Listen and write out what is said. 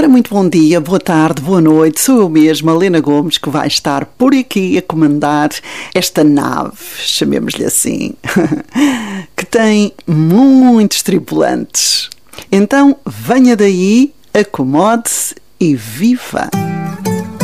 Ora, muito bom dia, boa tarde, boa noite. Sou eu mesma, Lena Gomes, que vai estar por aqui a comandar esta nave, chamemos-lhe assim, que tem muitos tripulantes. Então, venha daí, acomode-se e viva!